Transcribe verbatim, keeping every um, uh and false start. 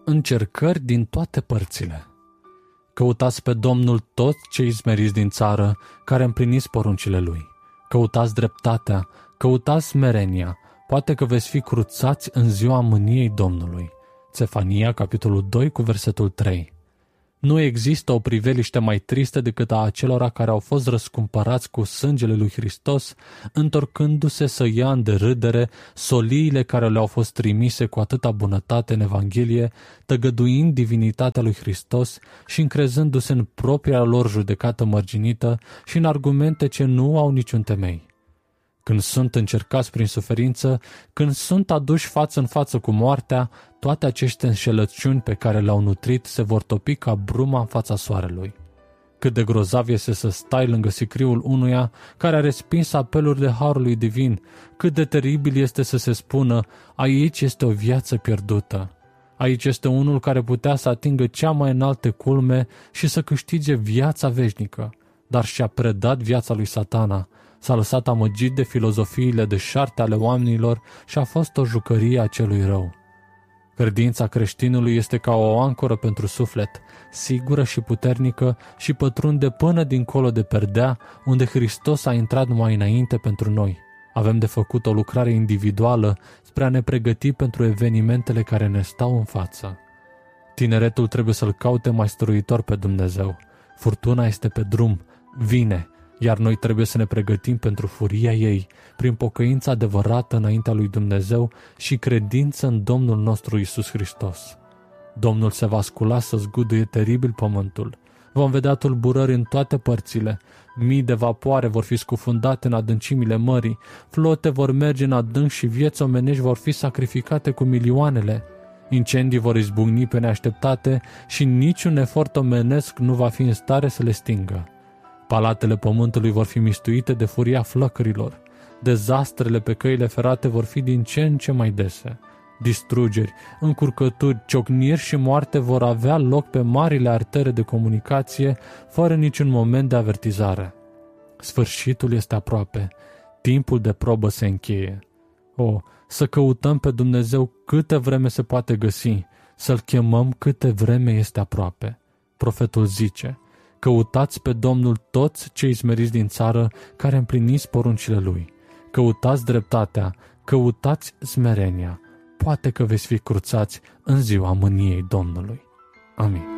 încercări din toate părțile. Căutați pe Domnul toți cei smeriți din țară, care împliniți poruncile Lui. Căutați dreptatea, căutați smerenia, poate că veți fi cruțați în ziua mâniei Domnului. Țefania, capitolul doi, cu versetul trei. Nu există o priveliște mai tristă decât a acelora care au fost răscumpărați cu sângele lui Hristos, întorcându-se să ia în derâdere soliile care le-au fost trimise cu atâta bunătate în Evanghelie, tăgăduind divinitatea lui Hristos și încrezându-se în propria lor judecată mărginită și în argumente ce nu au niciun temei. Când sunt încercați prin suferință, când sunt aduși față în față cu moartea, toate aceste înșelăciuni pe care le-au nutrit se vor topi ca bruma în fața soarelui. Cât de grozav este să stai lângă sicriul unuia care a respins apelurile harului divin, cât de teribil este să se spună, aici este o viață pierdută. Aici este unul care putea să atingă cea mai înalte culme și să câștige viața veșnică, dar și-a predat viața lui Satana. S-a lăsat amăgit de filozofiile deșarte ale oamenilor și a fost o jucărie a celui rău. Credința creștinului este ca o ancoră pentru suflet, sigură și puternică și pătrunde până dincolo de perdea, unde Hristos a intrat mai înainte pentru noi. Avem de făcut o lucrare individuală spre a ne pregăti pentru evenimentele care ne stau în față. Tineretul trebuie să-L caute mai stăruitor pe Dumnezeu. Furtuna este pe drum, vine, iar noi trebuie să ne pregătim pentru furia ei, prin pocăință adevărată înaintea lui Dumnezeu și credință în Domnul nostru Iisus Hristos. Domnul se va scula să zguduie teribil pământul. Vom vedea tulburări în toate părțile. Mii de vapoare vor fi scufundate în adâncimile mării, flote vor merge în adânc și vieți omenești vor fi sacrificate cu milioanele. Incendii vor izbucni pe neașteptate și niciun efort omenesc nu va fi în stare să le stingă. Palatele pământului vor fi mistuite de furia flăcărilor. Dezastrele pe căile ferate vor fi din ce în ce mai dese. Distrugeri, încurcături, ciocniri și moarte vor avea loc pe marile artere de comunicație, fără niciun moment de avertizare. Sfârșitul este aproape. Timpul de probă se încheie. O, să căutăm pe Dumnezeu câte vreme se poate găsi, să-L chemăm câte vreme este aproape. Profetul zice: căutați pe Domnul toți cei smeriți din țară care împliniți poruncile Lui. Căutați dreptatea, căutați smerenia. Poate că veți fi cruțați în ziua mâniei Domnului. Amin.